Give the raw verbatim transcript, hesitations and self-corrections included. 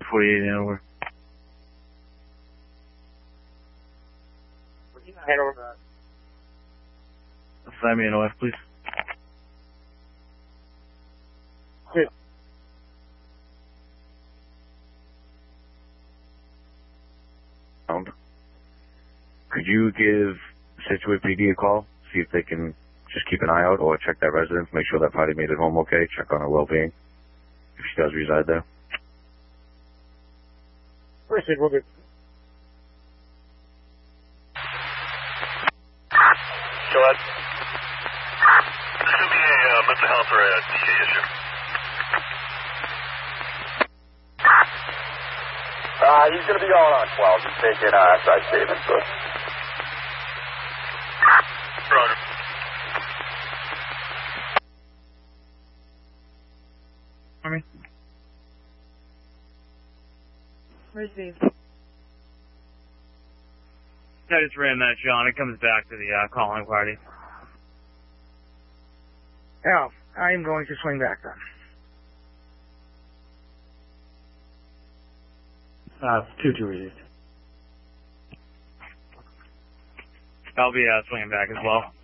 forty-eight and over. Head over. Sign me an O F, please. Good. Could you give Situate P D a call? See if they can just keep an eye out or check that residence, make sure that party made it home okay, check on her well-being, if she does reside there. Appreciate it, we'll do. Go ahead. This could be a uh, mental health or a D A issue. Uh, he's going to be on on twelve. He's taking uh, side statements, so. Roger. Army? Where's Dave? I just ran that, John. It comes back to the uh, calling party. Al, I'm going to swing back then. Uh, two two released. I'll be uh, swinging back as well.